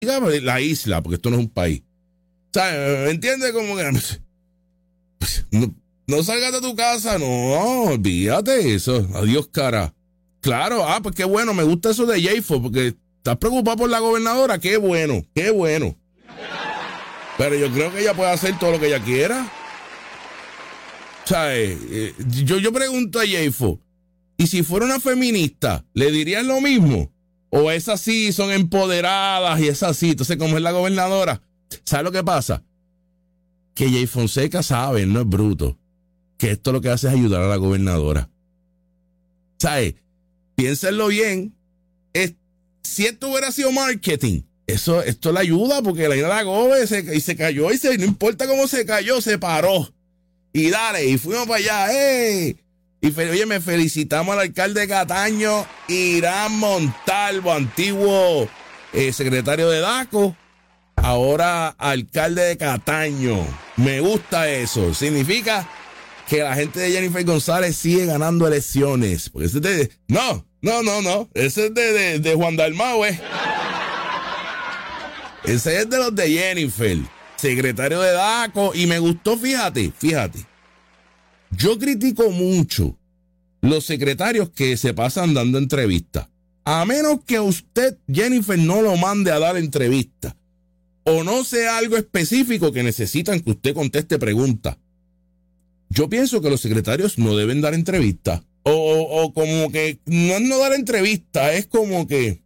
digamos, la isla, porque esto no es un país. ¿Sabes? ¿Me entiendes? Como que no salgas de tu casa, no, olvídate eso. Adiós, cara. Claro, pues qué bueno, me gusta eso de Jayfo, porque estás preocupado por la gobernadora, qué bueno, qué bueno. Pero yo creo que ella puede hacer todo lo que ella quiera. ¿Sabes? Yo pregunto a Jayfo, ¿y si fuera una feminista, le dirían lo mismo? ¿O esas sí son empoderadas y esas sí? Entonces, como es la gobernadora, ¿sabes lo que pasa? Que Jay Fonseca sabe, no es bruto, que esto lo que hace es ayudar a la gobernadora. ¿Sabes? Piénsenlo bien. Si esto hubiera sido marketing, esto le ayuda porque la la gobe se cayó y no importa cómo se cayó, se paró. Y dale, y fuimos para allá. Oye, me felicitamos al alcalde de Cataño, Irán Montalvo, antiguo secretario de DACO, ahora alcalde de Cataño. Me gusta eso. Significa que la gente de Jennifer González sigue ganando elecciones. Porque ese es de... No. Ese es de Juan Dalmau, Ese es de los de Jennifer, secretario de DACO. Y me gustó, fíjate. Yo critico mucho los secretarios que se pasan dando entrevistas. A menos que usted, Jennifer, no lo mande a dar entrevistas. O no sea algo específico que necesitan que usted conteste preguntas. Yo pienso que los secretarios no deben dar entrevistas. O como que no dar entrevistas, es como que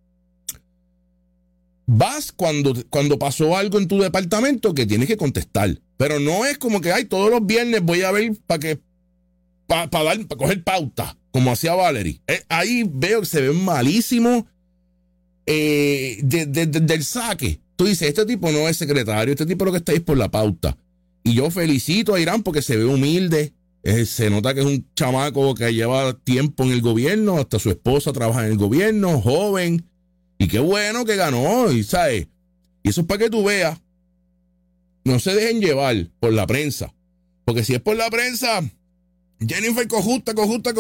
vas cuando pasó algo en tu departamento que tienes que contestar. Pero no es como que todos los viernes voy a ver para coger pauta, como hacía Valerie. Ahí veo que se ven malísimos del saque. Tú dices, este tipo no es secretario, este tipo lo que está ahí es por la pauta. Y yo felicito a Irán porque se ve humilde. Se nota que es un chamaco que lleva tiempo en el gobierno, hasta su esposa trabaja en el gobierno, joven. Y qué bueno que ganó, y ¿sabes? Y eso es para que tú veas. No se dejen llevar por la prensa. Porque si es por la prensa, Jennifer cojusta.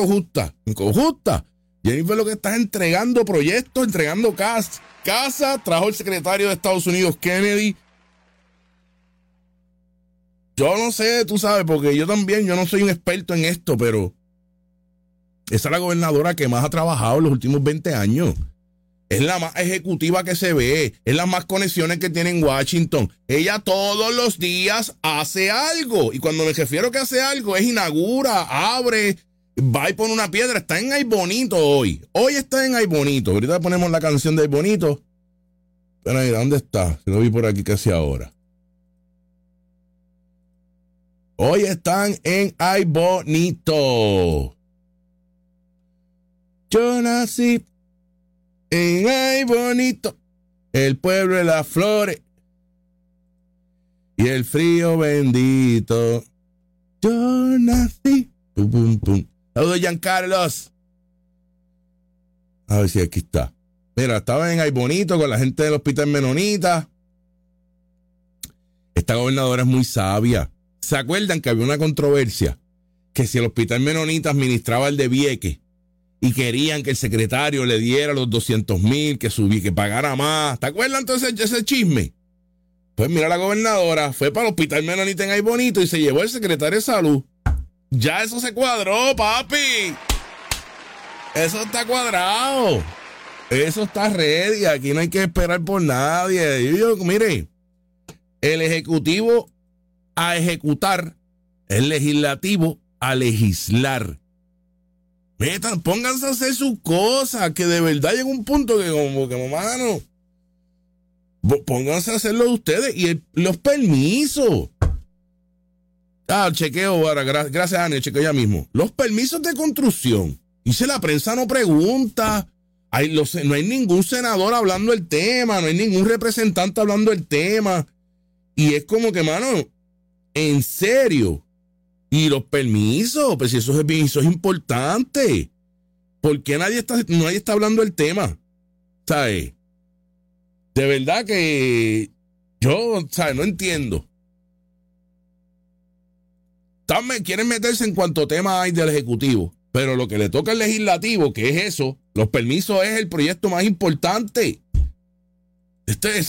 Jennifer lo que está es entregando proyectos, entregando casa, trajo el secretario de Estados Unidos, Kennedy. Yo no sé, tú sabes, porque yo no soy un experto en esto, pero esa es la gobernadora que más ha trabajado en los últimos 20 años. Es la más ejecutiva que se ve, es la más conexiones que tiene en Washington. Ella todos los días hace algo, y cuando me refiero que hace algo es inaugura, abre, va y pone una piedra. Está en Ay Bonito hoy. Hoy está en Ay Bonito. Ahorita ponemos la canción de Ay Bonito. Pero mira, ¿dónde está? Lo vi por aquí casi ahora. Hoy están en Ay Bonito. Yo nací en Ay Bonito, el pueblo de las flores y el frío bendito. Yo nací. Pum, pum, pum. Saludos, Giancarlos. A ver si aquí está. Mira, estaba en Ay Bonito con la gente del Hospital Menonita. Esta gobernadora es muy sabia. ¿Se acuerdan que había una controversia? Que si el Hospital Menonita administraba el de Vieques y querían que el secretario le diera los 200,000, que pagara más. ¿Te acuerdan entonces ese chisme? Pues mira, la gobernadora fue para el Hospital Menonita en Ay Bonito y se llevó el secretario de salud. Ya eso se cuadró, papi. Eso está cuadrado. Eso está ready. Aquí no hay que esperar por nadie. Mire, el ejecutivo a ejecutar, el legislativo a legislar. Pónganse a hacer sus cosas, que de verdad llega un punto que como que, mano, pónganse a hacerlo ustedes. Y los permisos. Chequeo ahora, gracias Ana, chequeo ya mismo. Los permisos de construcción. Y si la prensa no pregunta, no hay ningún senador hablando del tema, no hay ningún representante hablando del tema. Y es como que, mano, en serio. Y los permisos, pues si eso es importante. ¿Por qué nadie está hablando del tema? ¿Sabes? De verdad que yo, ¿sabes? No entiendo. Quieren meterse en cuanto tema hay del Ejecutivo, pero lo que le toca al Legislativo, que es eso, los permisos es el proyecto más importante. Ese